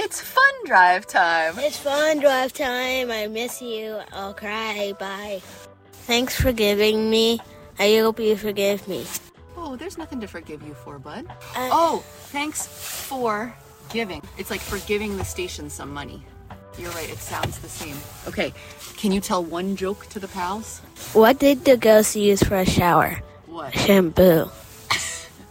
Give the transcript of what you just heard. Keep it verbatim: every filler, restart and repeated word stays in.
it's fun drive time. It's fun drive time. I miss you. I'll cry. Bye. Thanks for giving me. I hope you forgive me. Oh, there's nothing to forgive you for, bud. Uh, oh, thanks for giving. It's like for giving the station some money. You're right, it sounds the same. Okay, can you tell one joke to the pals? What did the ghost use for a shower? What? Shampoo.